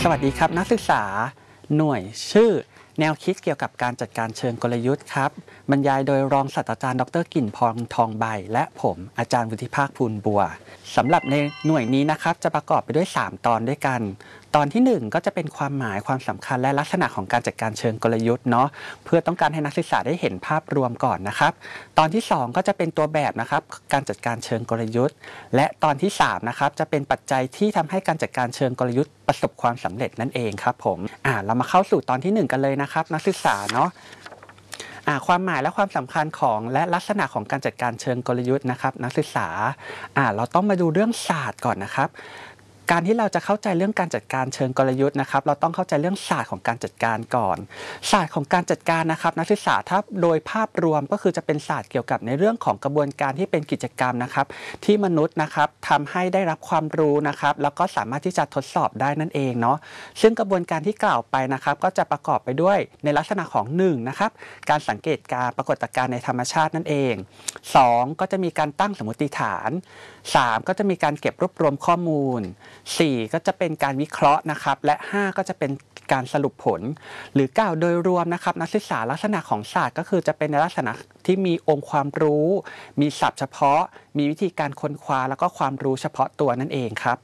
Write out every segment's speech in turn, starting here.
สวัสดีครับนักศึกษาหน่วยชื่อแนวคิดเกี่ยวกับการจัดการเชิงกลยุทธ์ครับบรรยายโดยรองศาสตราจารย์ดร.กลิ่นพรทองใบและผมอาจารย์วุฒิภาคภูลบัวสำหรับในหน่วยนี้นะครับจะประกอบไปด้วย3ตอนด้วยกันตอนที่1ก็จะเป็นความหมายความสำคัญและลักษณะของการจัดการเชิงกลยุทธ์เนาะเพื่อต้องการให้นักศึกษาได้เห็นภาพรวมก่อนนะครับตอนที่2ก็จะเป็นตัวแบบนะครับการจัดการเชิงกลยุทธ์และตอนที่3นะครับจะเป็นปัจจัยที่ทำให้การจัดการเชิงกลยุทธ์ประสบความสำเร็จนั่นเองครับผมเรามาเข้าสู่ตอนที่1กันเลยนะครับนักศึกษาเนาะความหมายและความสำคัญของและลักษณะของการจัดการเชิงกลยุทธ์นะครับนักศึกษาเราต้องมาดูเรื่องศาสตร์ก่อนนะครับการที่เราจะเข้าใจเรื่องการจัดการเชิงกลยุทธ์นะครับเราต้องเข้าใจเรื่องศาสตร์ของการจัดการก่อนศาสตร์ของการจัดการนะครับนักศึกษาถ้าโดยภาพรวมก็คือจะเป็นศาสตร์เกี่ยวกับในเรื่องของกระบวนการที่เป็นกิจกรรมนะครับที่มนุษย์นะครับทำให้ได้รับความรู้นะครับแล้วก็สามารถที่จะทดสอบได้นั่นเองเนาะซึ่งกระบวนการที่กล่าวไปนะครับก็จะประกอบไปด้วยในลักษณะของ1นะครับการสังเกตการปรากฏการณ์ในธรรมชาตินั่นเอง2ก็จะมีการตั้งสมมติฐาน3ก็จะมีการเก็บรวบรวมข้อมูล4ก็จะเป็นการวิเคราะห์นะครับและ5ก็จะเป็นการสรุปผลหรือกล่าวโดยรวมนะครับนักศึกษาลักษณะของศาสตร์ก็คือจะเป็นในลักษณะที่มีองค์ความรู้มีศัพท์เฉพาะมีวิธีการค้นคว้าแล้วก็ความรู้เฉพาะตัวนั่นเองครับ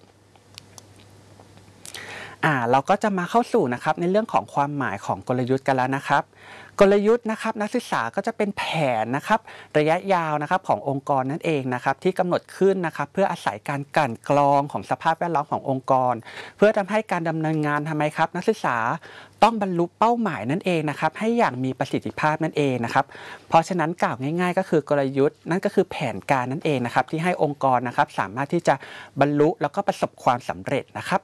เราก็จะมาเข้าสู่นะครับในเรื่องของความหมายของกลยุทธ์กันแล้วนะครับกลยุทธ์นะครับนักศึกษาก็จะเป็นแผนนะครับระยะยาวนะครับขององค์กรนั่นเองนะครับที่กำหนดขึ้นนะครับเพื่ออาศัยการกลั่นกรองของสภาพแวดล้อมขององค์กรเพื่อทำให้การดำเนินงานทำไมครับนักศึกษาต้องบรรลุเป้าหมายนั่นเองนะครับให้อย่างมีประสิทธิภาพนั่นเองนะครับเพราะฉะนั้นกล่าวง่ายๆก็คือกลยุทธ์นั่นก็คือแผนการนั่นเองนะครับที่ให้องค์กรนะครับสามารถที่จะบรรลุแล้วก็ประสบความสำเร็จนะครับ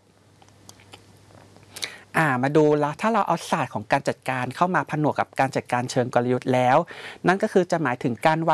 มาดูแล้วถ้าเราเอาศาสตร์ของการจัดการเข้ามาผนวกกับการจัดการเชิงกลยุทธ์แล้วนั่นก็คือจะหมายถึงการว